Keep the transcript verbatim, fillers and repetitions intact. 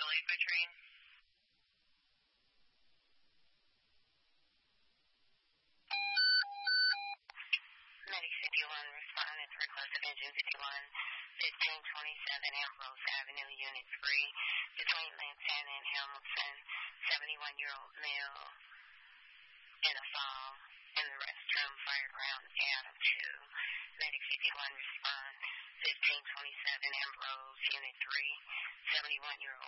facility by train? Medic fifty-one, respond at the request of engine fifty-one, fifteen twenty-seven Ambrose Avenue, Unit three, between Lantana and Hamilton, seventy-one-year-old male in a fall in the restroom, fired around Adam two. Medic fifty-one, respond, fifteen twenty-seven Ambrose, Unit three, seventy-one-year-old